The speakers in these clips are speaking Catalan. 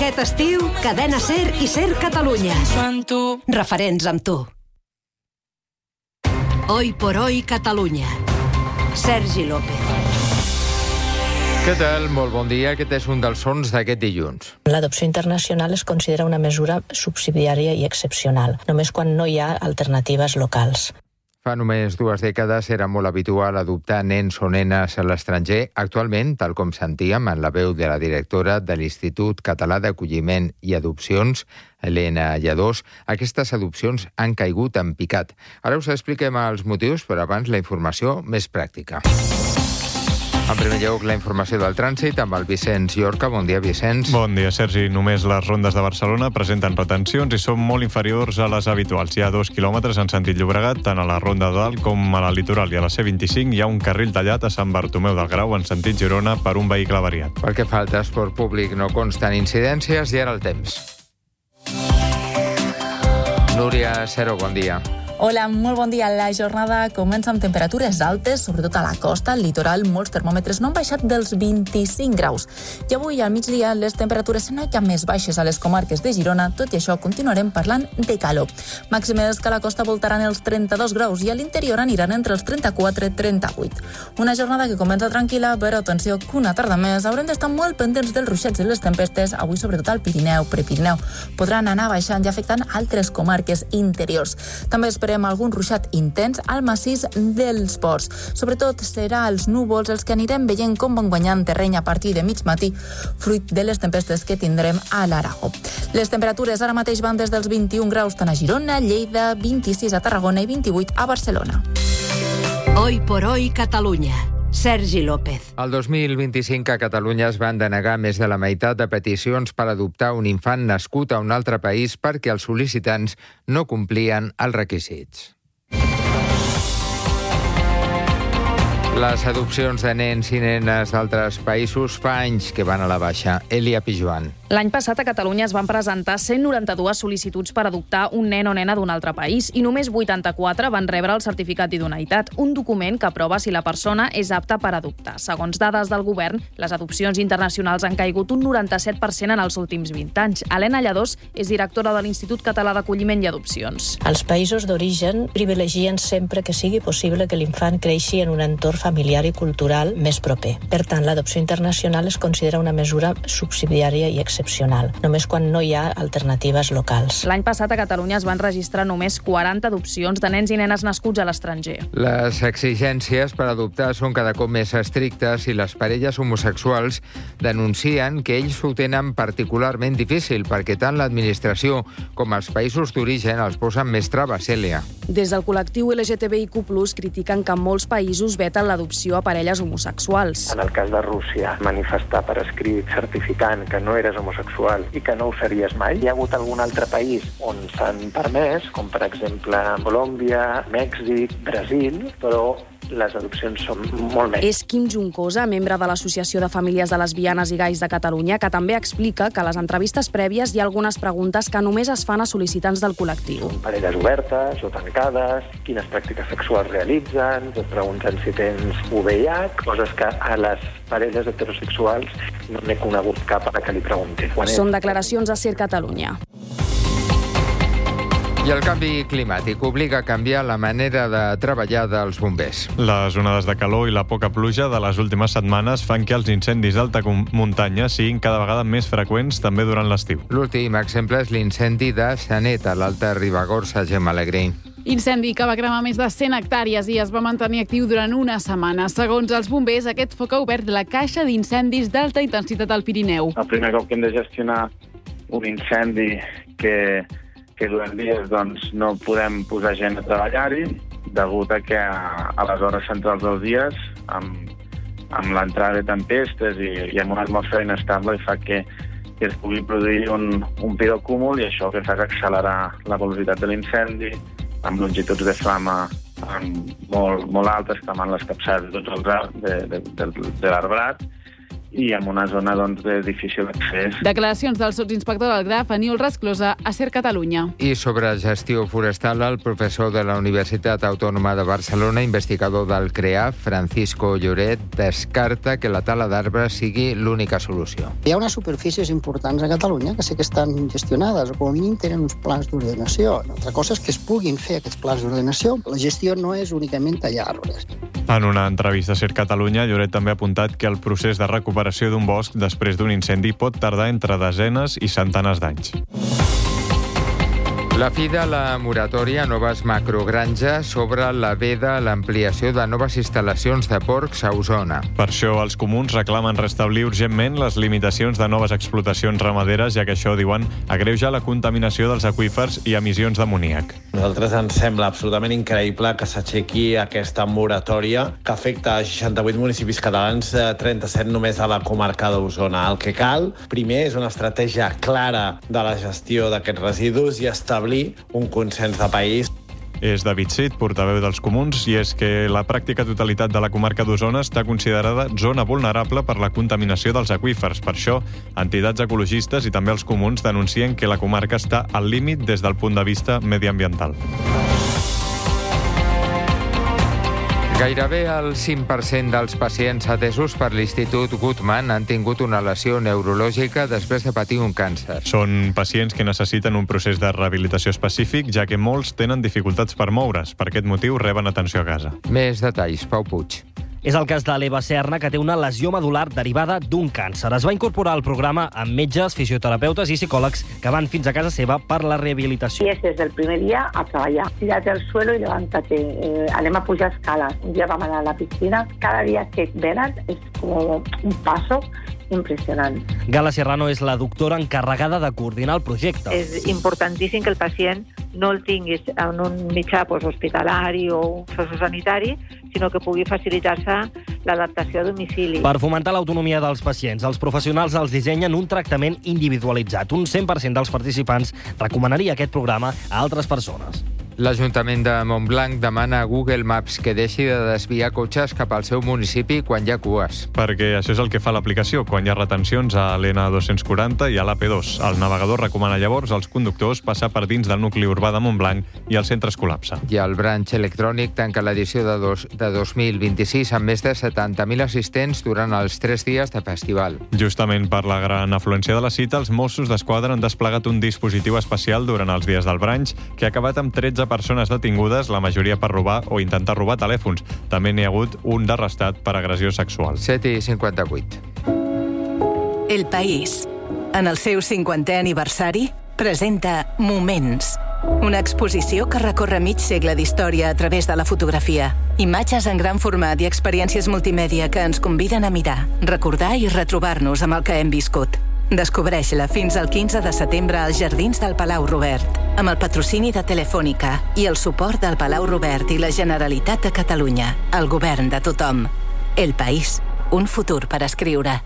Aquest estiu, Cadena SER i SER Catalunya. Referents amb tu. Hoy por hoy Catalunya. Sergi López. Què tal? Molt bon dia. Aquest és un dels sons d'aquest dilluns. L'adopció internacional es considera una mesura subsidiària i excepcional, només quan no hi ha alternatives locals. Fa només 2 dècades era molt habitual adoptar nens o nenes a l'estranger. Actualment, tal com sentíem en la veu de la directora de l'Institut Català d'Acolliment i Adopcions, Helena Lladós, aquestes adopcions han caigut en picat. Ara us expliquem els motius, però abans la informació més pràctica. En primer lloc, la informació del trànsit amb el Vicenç Llorca. Bon dia, Vicenç. Bon dia, Sergi. Només les rondes de Barcelona presenten retencions i són molt inferiors a les habituals. Hi ha 2 quilòmetres en sentit Llobregat, tant a la Ronda de Dalt com a la Litoral. I a la C25 hi ha un carril tallat a Sant Bartomeu del Grau en sentit Girona per un vehicle avariat. Pel que fa al transport públic no consten incidències i ara el temps. Núria Cero, bon dia. Hola, molt bon dia. La jornada comença amb temperatures altes, sobretot a la costa, al litoral. Molts termòmetres no han baixat dels 25 graus. I avui, al migdia, les temperatures són ja més baixes a les comarques de Girona. Tot i això, continuarem parlant de calor. Màximes que a la costa voltaran els 32 graus i a l'interior aniran entre els 34 i 38. Una jornada que comença tranquil·la, però atenció que una tarda més haurem d'estar molt pendents dels ruixats i les tempestes, avui sobretot al Pirineu, Prepirineu. Podran anar baixant i afectant altres comarques interiors. També esperem algun ruixat intens al massís dels Ports. Sobretot serà els núvols els que anirem veient com van guanyant terreny a partir de mig matí, fruit de les tempestes que tindrem a l'Aragó. Les temperatures ara mateix van des dels 21 graus tant a Girona, Lleida, 26 a Tarragona i 28 a Barcelona. Hoy por hoy Catalunya. Sergi López. El 2025 a Catalunya es van denegar més de la meitat de peticions per adoptar un infant nascut a un altre país perquè els sol·licitants no complien els requisits. Les adopcions de nens i nenes d'altres països fa anys que van a la baixa. Elia Pijuan. L'any passat a Catalunya es van presentar 192 sol·licituds per adoptar un nen o nena d'un altre país i només 84 van rebre el certificat d'idoneïtat, un document que aprova si la persona és apta per adoptar. Segons dades del govern, les adopcions internacionals han caigut un 97% en els últims 20 anys. Helena Lladós és directora de l'Institut Català d'Acolliment i Adopcions. Els països d'origen privilegien sempre que sigui possible que l'infant creixi en un entorn familiar i cultural més proper. Per tant, l'adopció internacional es considera una mesura subsidiària i excepcional, només quan no hi ha alternatives locals. L'any passat a Catalunya es van registrar només 40 adopcions de nens i nenes nascuts a l'estranger. Les exigències per adoptar són cada cop més estrictes i les parelles homosexuals denuncien que ells ho tenen particularment difícil perquè tant l'administració com els països d'origen els posen més traves, Cèlia. Des del col·lectiu LGTBIQ+, critiquen que en molts països veten l'adopció a parelles homosexuals. En el cas de Rússia, manifestar per escrit certificant que no eres homosexual i que no ho series mai. Hi ha hagut algun altre país on s'han permès, com per exemple Colòmbia, Mèxic, Brasil, però les adopcions són molt menys. És Quim Juncosa, membre de l'Associació de Famílies de Lesbianes i Gais de Catalunya, que també explica que a les entrevistes prèvies hi ha algunes preguntes que només es fan a sol·licitants del col·lectiu. Són parelles obertes o tancades, quines pràctiques sexuals realitzen, et pregunten si tens VIH, coses que a les parelles heterosexuals no n'he conegut cap a la que li preguntin. Són declaracions a SER Catalunya. I el canvi climàtic obliga a canviar la manera de treballar dels bombers. Les onades de calor i la poca pluja de les últimes setmanes fan que els incendis d'alta muntanya siguin cada vegada més freqüents també durant l'estiu. L'últim exemple és l'incendi de Sanet, a l'Alta Ribagorça, Gemma Alegrí. Incendi que va cremar més de 100 hectàrees i es va mantenir actiu durant una setmana. Segons els bombers, aquest foc ha obert la caixa d'incendis d'alta intensitat al Pirineu. El primer cop que hem de gestionar un incendi que durant dies no podem posar gent a treballar-hi, degut a que a les hores centrals dels dies, amb l'entrada de tempestes i amb una atmosfera inestable, fa que es pugui produir un pirocúmul i això que fa que accelerar la velocitat de l'incendi, amb longituds de flama molt altes, cremant les capçades de tot de l'arbrat, i en una zona de difícil accés. Declaracions del sotsinspector del GRAF, Aniol Rasclosa, a SER Catalunya. I sobre gestió forestal, el professor de la Universitat Autònoma de Barcelona, investigador del CREAF, Francisco Lloret, descarta que la tala d'arbres sigui l'única solució. Hi ha unes superfícies importants a Catalunya que sí que estan gestionades, o com a mínim tenen uns plans d'ordenació. Altra cosa és que es puguin fer aquests plans d'ordenació. La gestió no és únicament tallar arbres. En una entrevista a SER Catalunya, Lloret també ha apuntat que el procés de recuperació d'un bosc després d'un incendi pot tardar entre desenes i centenars d'anys. La fi de la moratòria a noves macrogranges sobre la veda a l'ampliació de noves instal·lacions de porcs a Osona. Per això els comuns reclamen restablir urgentment les limitacions de noves explotacions ramaderes, ja que això, diuen, agreuja la contaminació dels aqüífers i emissions d'amoníac. A nosaltres ens sembla absolutament increïble que s'aixequi aquesta moratòria que afecta a 68 municipis catalans, 37 només a la comarca d'Osona. El que cal, primer, és una estratègia clara de la gestió d'aquests residus i establir un consens de país. És David Cid, portaveu dels comuns, i és que la pràctica totalitat de la comarca d'Osona està considerada zona vulnerable per la contaminació dels aqüífers. Per això, entitats ecologistes i també els comuns denuncien que la comarca està al límit des del punt de vista mediambiental. Gairebé el 5% dels pacients atesos per l'Institut Guttmann han tingut una lesió neurològica després de patir un càncer. Són pacients que necessiten un procés de rehabilitació específic, ja que molts tenen dificultats per moure's. Per aquest motiu reben atenció a casa. Més detalls, Pau Puig. És el cas de l'Eva Serna, que té una lesió medular derivada d'un càncer. Es va incorporar al programa amb metges, fisioterapeutes i psicòlegs que van fins a casa seva per la rehabilitació. Y ese es el primer día a trabajar. Tírate al suelo y levántate. Anem a pujar escales. Un día vamos a la piscina. Cada día que venen es como un paso impressionant. Gala Serrano és la doctora encarregada de coordinar el projecte. És importantíssim que el pacient no el tinguis en un mitjà hospitalari o un sociosanitari, sinó que pugui facilitar-se l'adaptació a domicili. Per fomentar l'autonomia dels pacients, els professionals els dissenyen un tractament individualitzat. Un 100% dels participants recomanaria aquest programa a altres persones. L'Ajuntament de Montblanc demana a Google Maps que deixi de desviar cotxes cap al seu municipi quan hi ha cues. Perquè això és el que fa l'aplicació quan hi ha retencions a l'N240 i a l'AP2. El navegador recomana llavors als conductors passar per dins del nucli urbà de Montblanc i el centre es col·lapsa. I el branch electrònic tanca l'edició de 2026 amb més de 70.000 assistents durant els 3 dies de festival. Justament per la gran afluència de la cita, els Mossos d'Esquadra han desplegat un dispositiu especial durant els dies del branch que ha acabat amb 13 persones detingudes, la majoria per robar o intentar robar telèfons. També n'hi ha hagut un d'arrestat per agressió sexual. 7:58. El País, en el seu 50è aniversari, presenta Moments, una exposició que recorre mig segle d'història a través de la fotografia. Imatges en gran format i experiències multimèdia que ens conviden a mirar, recordar i retrobar-nos amb el que hem viscut. Descobreix-la fins al 15 de setembre als Jardins del Palau Robert, amb el patrocini de Telefònica i el suport del Palau Robert i la Generalitat de Catalunya, el govern de tothom. El País, un futur per escriure.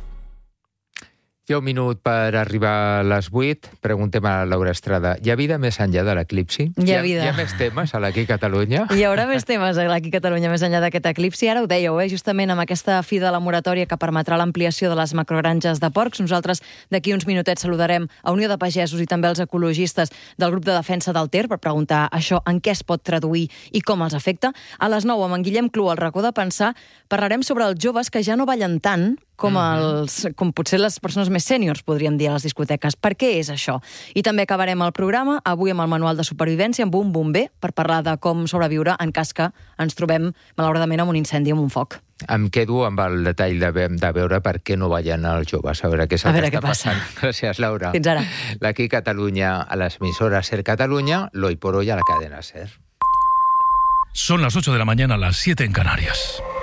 Hi ha un minut per arribar a les 8. Preguntem a Laura Estrada. Hi ha vida més enllà de l'eclipsi? Hi ha vida. Hi ha més temes a l'Aquí Catalunya? Hi haurà més temes a l'Aquí Catalunya més enllà d'aquest eclipsi. Ara ho dèieu, justament amb aquesta fi de la moratòria que permetrà l'ampliació de les macrogranges de porcs. Nosaltres d'aquí uns minutets saludarem a Unió de Pagesos i també els ecologistes del grup de defensa del Ter per preguntar això en què es pot traduir i com els afecta. A les 9, amb en Guillem Clú, al racó de pensar, parlarem sobre els joves que ja no ballen tant com potser les persones més sèniors, podríem dir, a les discoteques. Per què és això? I també acabarem el programa, avui amb el manual de supervivència, amb un bomber, per parlar de com sobreviure en cas que ens trobem, malauradament, amb un incendi, amb un foc. Em quedo amb el detall de veure per què no ballen els joves, a veure què és el que està passant. Gràcies, Laura. Fins ara. L'Aquí Catalunya a les emissores SER Catalunya, l'Hoy por Hoy a la cadena SER. Son las 8 de la mañana, las 7 en Canarias.